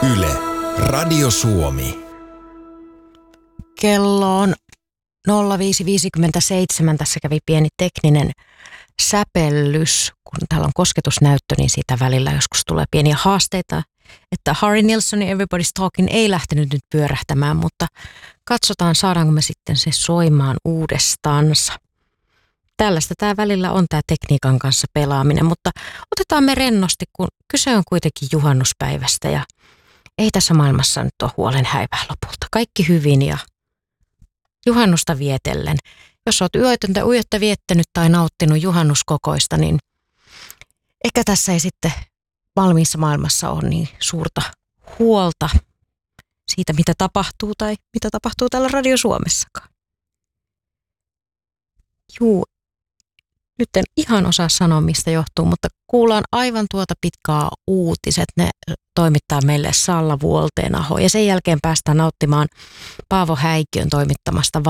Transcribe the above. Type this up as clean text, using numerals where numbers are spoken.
Yle, Radio Suomi. Kello on 05.57. Tässä kävi pieni tekninen säpellys. Kun täällä on kosketusnäyttö, niin siitä välillä joskus tulee pieniä haasteita. Että Harry Nilssonin Everybody's Talking ei lähtenyt nyt pyörähtämään, mutta katsotaan saadaanko me sitten se soimaan uudestaansa. Tällaista tämä välillä on tämä tekniikan kanssa pelaaminen, mutta otetaan me rennosti, kun kyse on kuitenkin juhannuspäivästä ja ei tässä maailmassa nyt ole huolen häivää lopulta. Kaikki hyvin ja juhannusta vietellen. Jos olet yötä viettänyt tai nauttinut juhannuskokoista, niin ehkä tässä ei sitten valmiissa maailmassa ole niin suurta huolta siitä, mitä tapahtuu tai mitä tapahtuu täällä Radio Suomessakaan. Juu, nyt en ihan osaa sanoa, mistä johtuu, mutta kuullaan aivan tuota pitkää uutiset. Ne toimittaa meille Salla Vuolteenaho ja sen jälkeen päästään nauttimaan Paavo Häikiön toimittamasta